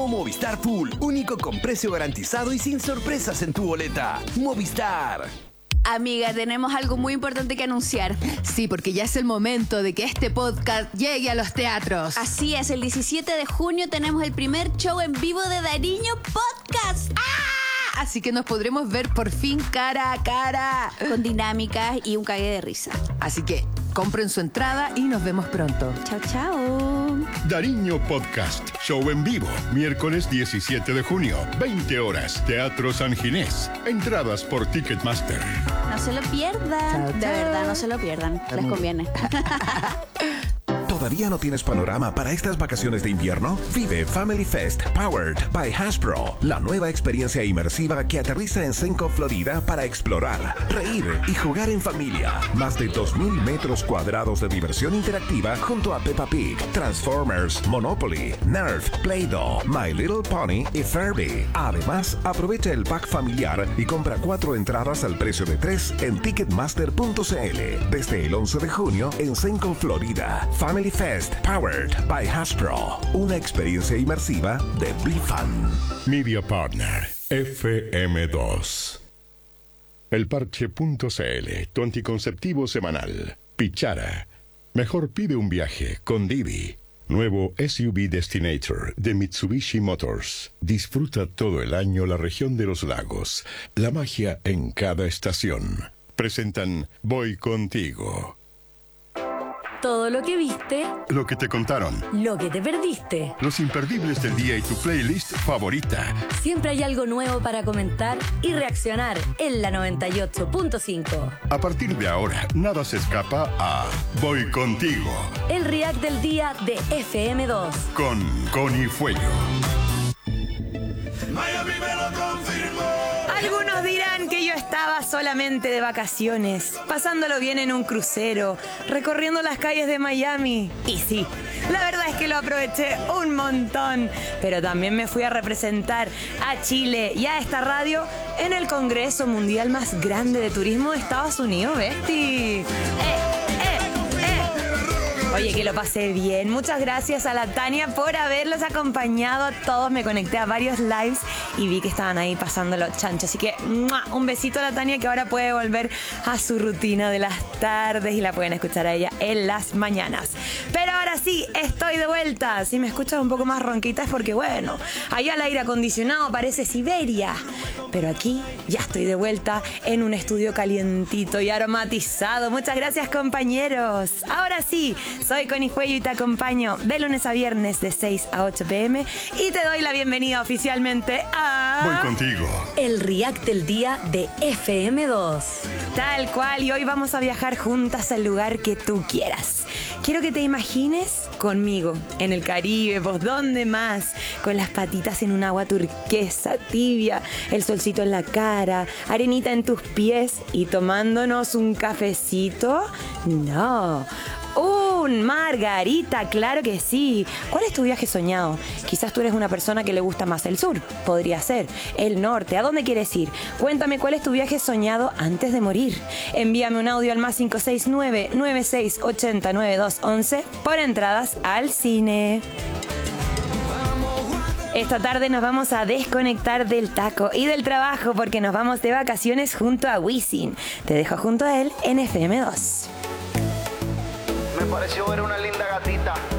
nuevo Movistar Pool, único con precio garantizado y sin sorpresas en tu boleta. Movistar. Amiga, tenemos algo muy importante que anunciar. Sí, porque ya es el momento de que este podcast llegue a los teatros. Así es, el 17 de junio tenemos el primer show en vivo de Dariño Podcast. ¡Ah! Así que nos podremos ver por fin cara a cara. Con dinámicas y un cague de risa. Así que compren su entrada y nos vemos pronto. Chao, chao. Dariño Podcast, show en vivo, miércoles 17 de junio, 20 horas, Teatro San Ginés. Entradas por Ticketmaster. No se lo pierdan. Chao, De chao. verdad, no se lo pierdan. Les conviene. ¿Todavía no tienes panorama para estas vacaciones de invierno? Vive Family Fest Powered by Hasbro, la nueva experiencia inmersiva que aterriza en Senco, Florida, para explorar, reír y jugar en familia. Más de 2,000 metros cuadrados de diversión interactiva junto a Peppa Pig, Transformers, Monopoly, Nerf, Play-Doh, My Little Pony y Furby. Además, aprovecha el pack familiar y compra 4 entradas al precio de 3 en Ticketmaster.cl. Desde el 11 de junio en Senco, Florida. Family Fest Powered by Hasbro, una experiencia inmersiva de BeFun. Media Partner, FM2. Elparche.cl, tu anticonceptivo semanal. Pichara. Mejor pide un viaje con Didi. Nuevo SUV Destinator de Mitsubishi Motors. Disfruta todo el año la región de los lagos. La magia en cada estación. Presentan Voy Contigo. Todo lo que viste, Lo que te contaron. lo que te perdiste. Los imperdibles del día y tu playlist favorita. Siempre hay algo nuevo para comentar y reaccionar en la 98.5. A partir de ahora, nada se escapa a Voy Contigo. El React del día de FM2. Con Connie Fuello. Algunos dirán que yo estaba solamente de vacaciones, pasándolo bien en un crucero, recorriendo las calles de Miami. Y sí, la verdad es que lo aproveché un montón. Pero también me fui a representar a Chile y a esta radio en el Congreso Mundial más grande de turismo de Estados Unidos, Besti. Oye, que lo pasé bien. Muchas gracias a la Tania por haberlos acompañado a todos. Me conecté a varios lives y vi que estaban ahí pasándolo chancho. Así que ¡mua! Un besito a la Tania, que ahora puede volver a su rutina de las tardes y la pueden escuchar a ella en las mañanas. Pero ahora sí, estoy de vuelta. Si me escuchas un poco más ronquita es porque, bueno, allá el aire acondicionado parece Siberia. Pero aquí ya estoy de vuelta en un estudio calientito y aromatizado. Muchas gracias, compañeros. Ahora sí, soy Connie Fuello y te acompaño de lunes a viernes de 6 a 8 p.m. y te doy la bienvenida oficialmente a... Voy Contigo. El React del día de FM2. Tal cual, y hoy vamos a viajar juntas al lugar que tú quieras. Quiero que te imagines conmigo, en el Caribe, ¿vos dónde más? Con las patitas en un agua turquesa, tibia, el solcito en la cara, arenita en tus pies y tomándonos un cafecito. No, un margarita, claro que sí. ¿Cuál es tu viaje soñado? Quizás tú eres una persona que le gusta más el sur. Podría ser el norte. ¿A dónde quieres ir? Cuéntame cuál es tu viaje soñado antes de morir. Envíame un audio al más 569-9680-9211 por entradas al cine. Esta tarde nos vamos a desconectar del taco y del trabajo porque nos vamos de vacaciones junto a Wisin. Te dejo junto a él en FM2. Me pareció ver una linda gatita